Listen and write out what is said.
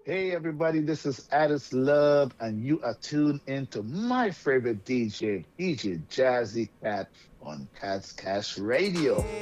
Hey everybody, this is Addis Love, and you are tuned into my favorite DJ, DJ Jazzy Cat on Cat's Cash Radio.